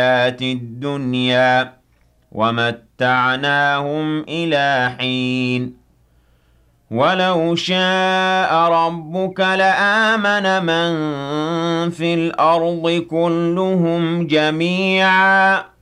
الدنيا ومتعناهم إلى حين ولو شاء ربك لآمن من في الأرض كلهم جميعا